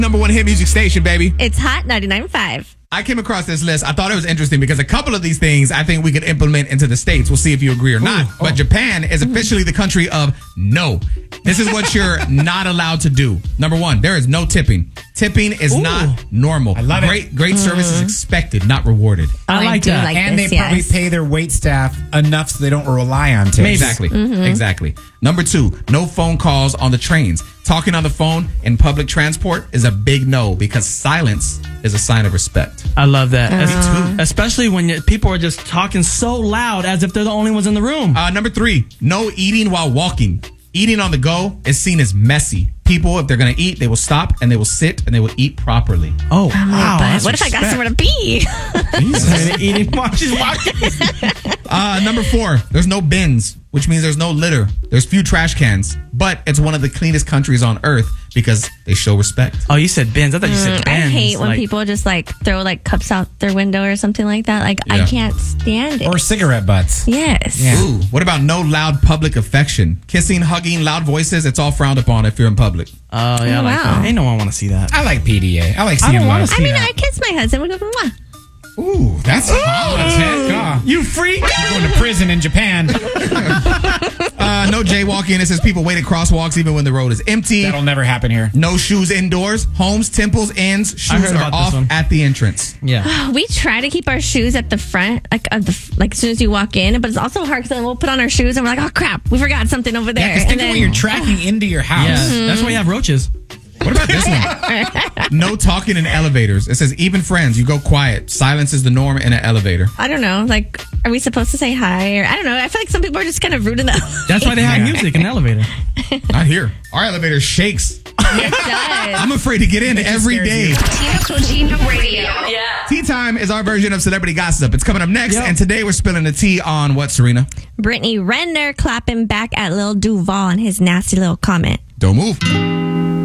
Number one hit music station, baby. It's Hot 99.5. I came across this list. I thought it was interesting because a couple of these things I think we could implement into the States. We'll see if you agree or not. But Japan is officially the country of no. This is what you're not allowed to do. Number one, there is no tipping. Tipping is not normal. I love it. Great service is expected, not rewarded. I like that. And they probably pay their wait staff enough so they don't rely on tips. Exactly. Exactly. Number two, no phone calls on the trains. Talking on the phone in public transport is a big no because silence is a sign of respect. I love that. Especially when people are just talking so loud as if they're the only ones in the room. Number three, no eating while walking. Eating on the go is seen as messy. People, if they're going to eat, they will stop and they will sit and they will eat properly. Oh, wow. But what if I got somewhere to be? Eating while she's walking. Number four, there's no bins, which means there's no litter. There's few trash cans, but it's one of the cleanest countries on earth because they show respect. Oh, you said bins. I thought you said I bins. hate when people just throw cups out their window or something like that. I can't stand it. Or cigarette butts. Yes. Yeah. Ooh, what about no loud public affection? Kissing, hugging, loud voices, it's all frowned upon if you're in public. Oh, yeah, I like that. Ain't no one want to see that. I like PDA. I like seeing don't wanna love. see I kiss my husband. We go, mwah. Ooh, that's hot. You freak. You're going to prison in Japan. No jaywalking. It says people wait at crosswalks even when the road is empty. That'll never happen here. No shoes indoors. Homes, temples, inns, shoes are off at the entrance. Yeah. We try to keep our shoes at the front, as soon as you walk in, but it's also hard because then we'll put on our shoes and we're like, oh crap, we forgot something over there. Yeah, because think of when you're tracking into your house. Yeah, that's why you have roaches. What about this one? No talking in elevators. It says even friends, you go quiet. Silence is the norm in an elevator. I don't know. Are we supposed to say hi? Or I don't know. I feel like some people are just kind of rude in the elevator. That's why they have music in the elevator. Not here. Our elevator shakes. It does. I'm afraid to get in every day. Tina Cugino Radio. Yeah. Tea Time is our version of celebrity gossip. It's coming up next, and today we're spilling the tea on what, Serena? Brittany Renner clapping back at Lil Duval and his nasty little comment. Don't move.